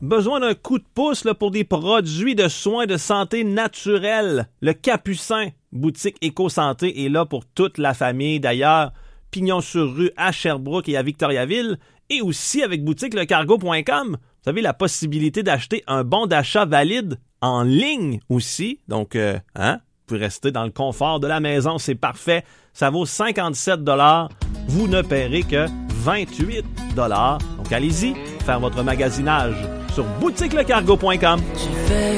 besoin d'un coup de pouce là, pour des produits de soins de santé naturels, le Capucin, boutique éco-santé, est là pour toute la famille. D'ailleurs, Pignon sur rue à Sherbrooke et à Victoriaville, et aussi avec boutique lecargo.com. Vous avez la possibilité d'acheter un bon d'achat valide en ligne aussi. Donc, vous pouvez rester dans le confort de la maison, c'est parfait. Ça vaut 57 $. Vous ne paierez que 28 $. Donc, allez-y, faire votre magasinage sur boutiquelecargo.com.